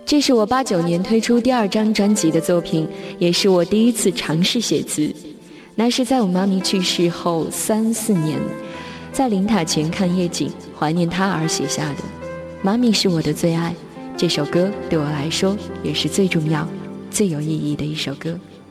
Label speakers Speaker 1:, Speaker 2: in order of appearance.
Speaker 1: 这是我89年推出第2张专辑的作品，也是我第一次尝试写字。那是在我妈咪去世后3-4年，在灵塔前看夜景，怀念她而写下的。妈咪是我的最爱，这首歌对我来说也是最重要、最有意义的一首歌。